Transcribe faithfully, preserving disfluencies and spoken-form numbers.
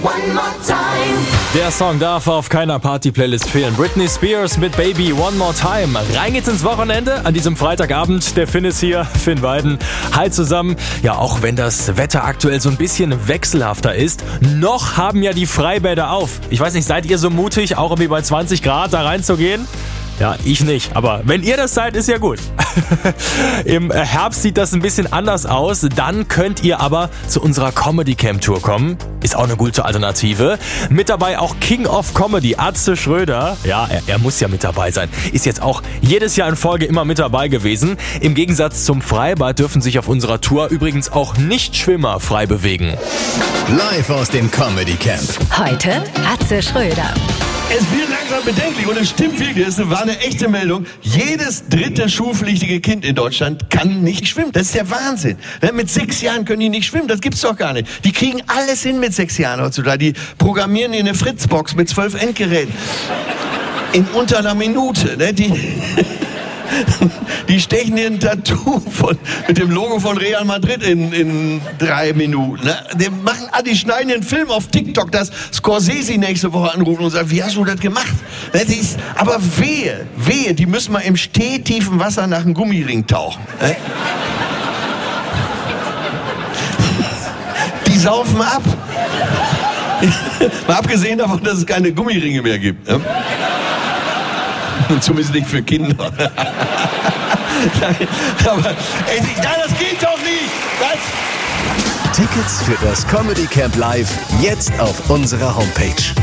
One more time. Der Song darf auf keiner Party-Playlist fehlen. Britney Spears mit Baby One More Time. Rein geht's ins Wochenende an diesem Freitagabend. Der Finn ist hier, Finn Weiden. Hi zusammen. Ja, auch wenn das Wetter aktuell so ein bisschen wechselhafter ist, noch haben ja die Freibäder auf. Ich weiß nicht, seid ihr so mutig, auch irgendwie bei zwanzig Grad da reinzugehen? Ja, ich nicht. Aber wenn ihr das seid, ist ja gut. Im Herbst sieht das ein bisschen anders aus. Dann könnt ihr aber zu unserer Comedy Camp Tour kommen. Ist auch eine gute Alternative. Mit dabei auch King of Comedy, Atze Schröder. Ja, er, er muss ja mit dabei sein. Ist jetzt auch jedes Jahr in Folge immer mit dabei gewesen. Im Gegensatz zum Freibad dürfen sich auf unserer Tour übrigens auch Nichtschwimmer frei bewegen. Live aus dem Comedy Camp. Heute Atze Schröder. Es wird langsam bedenklich und es stimmt wirklich, das war eine echte Meldung. Jedes dritte schulpflichtige Kind in Deutschland kann nicht schwimmen. Das ist der Wahnsinn. Mit sechs Jahren können die nicht schwimmen, das gibt's doch gar nicht. Die kriegen alles hin mit sechs Jahren heutzutage. Die programmieren in eine Fritzbox mit zwölf Endgeräten. In unter einer Minute. Ne? Die, die stechen dir ein Tattoo von, mit dem Logo von Real Madrid in, in drei Minuten. Ne? Die, machen, ah, die schneiden den Film auf TikTok, dass Scorsese nächste Woche anrufen und sagt, wie hast du das gemacht? Ne? Die ist, aber wehe, wehe, die müssen mal im stehtiefen Wasser nach einem Gummiring tauchen. Ne? Die saufen ab. Mal abgesehen davon, dass es keine Gummiringe mehr gibt. Ne? Zumindest nicht für Kinder. Nein, aber ey, das geht doch nicht. Das Tickets für das Comedy Camp Live jetzt auf unserer Homepage.